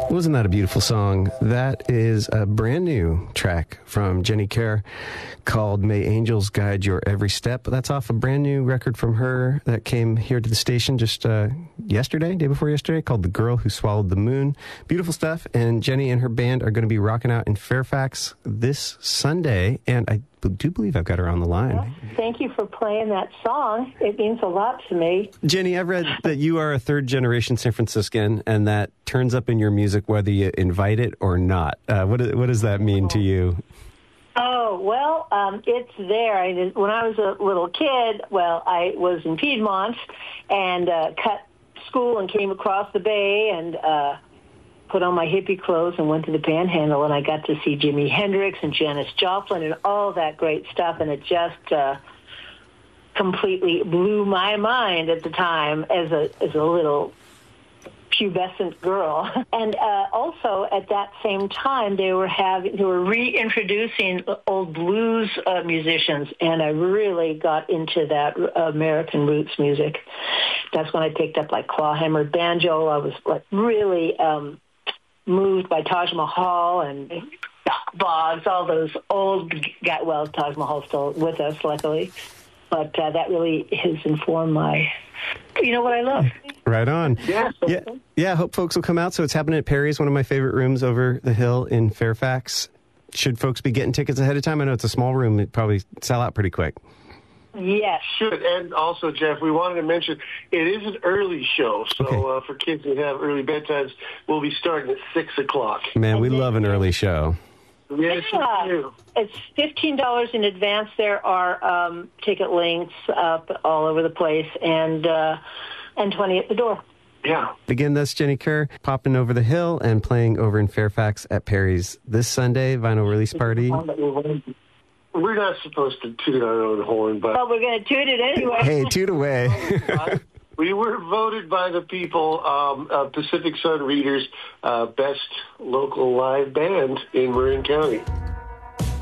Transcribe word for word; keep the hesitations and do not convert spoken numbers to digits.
Wasn't that a beautiful song? That is a brand new track from Jenny Kerr called May Angels Guide Your Every Step. That's off a brand new record from her that came here to the station just uh, yesterday, day before yesterday, called The Girl Who Swallowed the Moon. Beautiful stuff. And Jenny and her band are going to be rocking out in Fairfax this Sunday. And I do believe I've got her on the line. Well, thank you for playing that song. It means a lot to me. Jenny, I've read that you are a third-generation San Franciscan, and that turns up in your music whether you invite it or not. Uh, what, what does that mean to you? Oh, well, um, it's there. I, when I was a little kid, well, I was in Piedmont and uh, cut school and came across the bay and uh, put on my hippie clothes and went to the Panhandle, and I got to see Jimi Hendrix and Janis Joplin and all that great stuff, and it just uh, completely blew my mind at the time as a as a little pubescent girl. And uh, also at that same time, they were having they were reintroducing old blues uh, musicians, and I really got into that American roots music. That's when I picked up like clawhammer banjo. I was like really um, moved by Taj Mahal and Doc Boggs, all those old guys. Well, Taj Mahal's still with us, luckily. But uh, that really has informed my, you know, what I love. Right on. Yeah. Yeah, yeah, I hope folks will come out. So it's happening at Perry's, one of my favorite rooms over the hill in Fairfax. Should folks be getting tickets ahead of time? I know it's a small room. It'd probably sell out pretty quick. Yes. Should. And also, Jeff, we wanted to mention it is an early show. So Okay. uh, for kids that have early bedtimes, we'll be starting at six o'clock. Man, we love an early show. Yes, Yeah. we do. It's fifteen dollars in advance. There are um, ticket links up all over the place, and uh, and twenty at the door. Yeah. Again, that's Jenny Kerr popping over the hill and playing over in Fairfax at Perry's this Sunday, vinyl release party. We're not supposed to toot our own horn, but But we're going to toot it anyway. Hey, toot away. we were voted by the people, um, uh, Pacific Sun readers, uh, best local live band in Marin County.